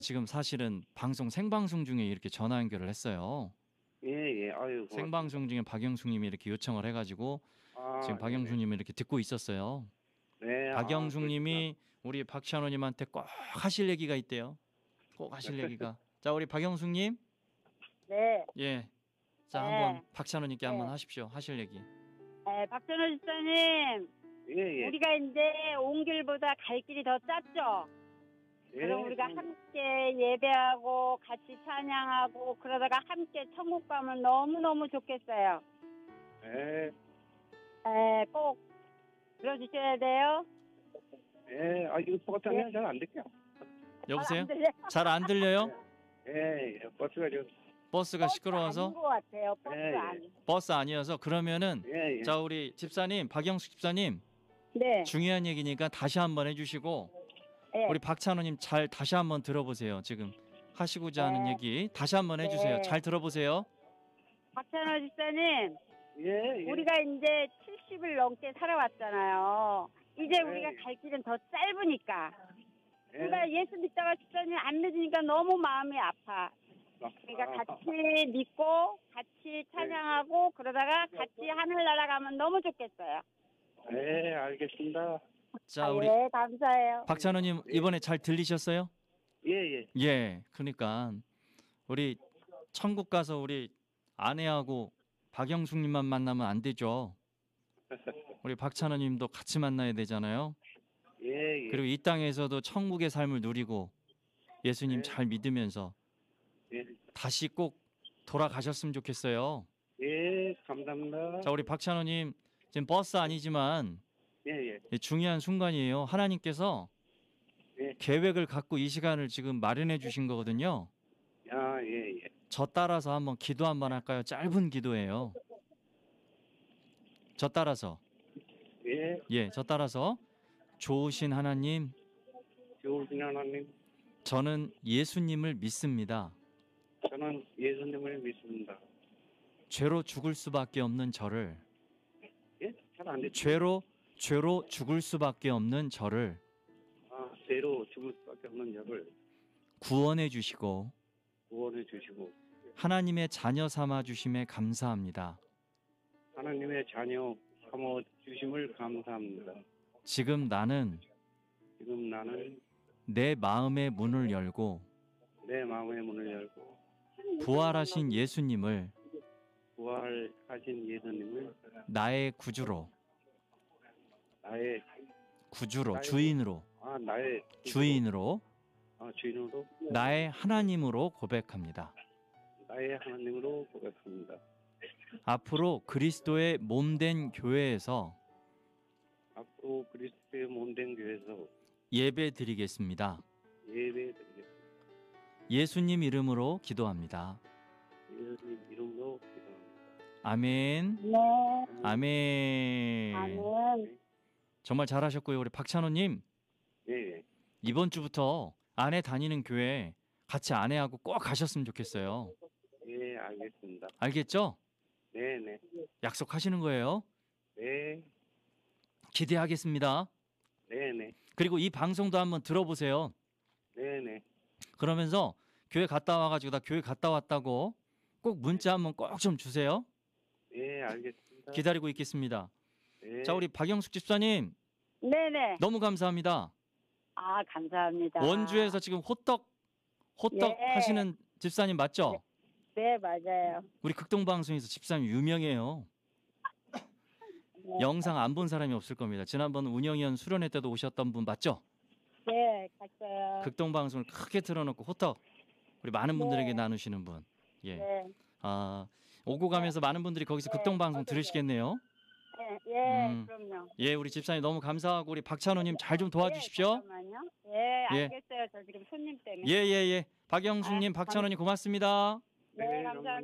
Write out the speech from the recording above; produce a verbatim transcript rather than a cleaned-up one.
지금 사실은 방송 생방송 중에 이렇게 전화 연결을 했어요. 예, 예. 아유. 고맙습니다. 생방송 중에 박영숙님이 이렇게 요청을 해가지고 아, 지금 박영숙님이 이렇게 듣고 있었어요. 네. 박영숙님이 아, 우리 박찬호님한테 꼭 하실 얘기가 있대요. 꼭 하실 얘기가. 자, 우리 박영숙님. 네. 예. 자, 네. 한번 박찬호님께 네. 한번 하십시오. 하실 얘기. 네, 박찬호 집사님. 예, 예. 우리가 이제 온 길보다 갈 길이 더 짧죠? 예, 그럼 우리가 음, 함께 예배하고 같이 찬양하고 그러다가 함께 천국 가면 너무너무 좋겠어요. 예, 네, 꼭 들어주셔야 돼요. 예. 아, 이거 버스 하면 잘안 들게요. 여보세요? 안 들려요? 잘 안 들려요? 예, 예. 버스가 좀. 버스가 시끄러워서? 아닌 것 같아요. 버스 예, 예. 아니. 버스 아니어서 그러면은 예, 예. 자, 우리 집사님, 박영숙 집사님 네. 중요한 얘기니까 다시 한번 해주시고 네. 우리 박찬호님 잘 다시 한번 들어보세요. 지금 하시고자 하는 네. 얘기 다시 한번 해주세요. 네. 잘 들어보세요. 박찬호 집사님, 예, 예. 우리가 이제 칠십을 넘게 살아왔잖아요. 이제 네. 우리가 갈 길은 더 짧으니까. 예. 그러니까 예수 믿다가 집사님 안 믿으니까 너무 마음이 아파. 그러니까 같이 믿고 같이 찬양하고 그러다가 같이 하늘 날아가면 너무 좋겠어요. 예, 알겠습니다. 자, 아, 우리 네, 감사해요. 박찬호님 이번에 잘 들리셨어요? 예, 예. 예, 그러니까 우리 천국 가서 우리 아내하고 박영숙님만 만나면 안 되죠. 우리 박찬호님도 같이 만나야 되잖아요. 예, 예. 그리고 이 땅에서도 천국의 삶을 누리고 예수님 네. 잘 믿으면서 예, 다시 꼭 돌아가셨으면 좋겠어요. 예, 감사합니다. 자, 우리 박찬호님 지금 버스 아니지만 예, 예. 중요한 순간이에요. 하나님께서 예. 계획을 갖고 이 시간을 지금 마련해 주신 거거든요. 아, 예, 예. 저 따라서 한번 기도 한번 할까요? 짧은 기도예요. 저 따라서 예, 예, 저 따라서 좋으신 하나님, 좋으신 하나님. 저는 예수님을 믿습니다. 저는 예수님을 믿습니다. 죄로 죽을 수밖에 없는 저를 예? 잘 안 됐죠? 죄로 죄로 죽을 수밖에 없는 저를 아, 죄로 죽을 수밖에 없는 저를 구원해 주시고 구원해 주시고 하나님의 자녀 삼아 주심에 감사합니다. 하나님의 자녀 삼아 주심을 감사합니다. 지금 나는 지금 나는 내 마음의 문을 열고 내 마음의 문을 열고 부활하신 예수님을 부활하신 예수님을 나의 구주로 나의 구주로 나의- 주인으로 아 나의 주인으로 아, 주인으로 나의 하나님으로 고백합니다. 나의 하나님으로 고백합니다. 앞으로 그리스도의 몸된 교회에서 앞으로 그리스도의 몸된 교회에서 예배 드리겠습니다. 예배드리겠습니다. 예수님 이름으로 기도합니다. 예수님 이름으로 기도합니다. 아멘. 네. 아멘. 아멘. 정말 잘하셨고요. 우리 박찬호님 예, 예. 이번 주부터 아내 다니는 교회 같이 아내하고 꼭 가셨으면 좋겠어요. 예, 알겠습니다. 알겠죠? 네, 네. 약속하시는 거예요. 네, 기대하겠습니다. 네, 네. 그리고 이 방송도 한번 들어보세요. 네, 네. 그러면서 교회 갔다 와가지고 나 교회 갔다 왔다고 꼭 문자 한번 꼭 좀 주세요. 예, 알겠습니다. 기다리고 있겠습니다. 네. 자, 우리 박영숙 집사님 네네. 너무 감사합니다. 아, 감사합니다. 원주에서 지금 호떡 호떡 예. 하시는 집사님 맞죠? 네, 맞아요. 우리 극동방송에서 집사님 유명해요. 네. 영상 안 본 사람이 없을 겁니다. 지난번 운영위원 수련회 때도 오셨던 분 맞죠? 네, 갔어요. 극동방송을 크게 틀어놓고 호떡 우리 많은 분들에게 네. 나누시는 분. 예. 네. 아, 오고 가면서 많은 분들이 거기서 네. 극동방송 들으시겠네요. 네, 예, 음. 그럼요. 예, 우리 집사님 너무 감사하고 우리 박찬호님 잘 좀 예, 도와주십시오. 잠깐만요. 예, 예. 알겠어요. 저 지금 손님 때문에. 예, 예, 예. 박영숙님, 아, 박찬호님 고맙습니다. 네, 네, 감사합니다.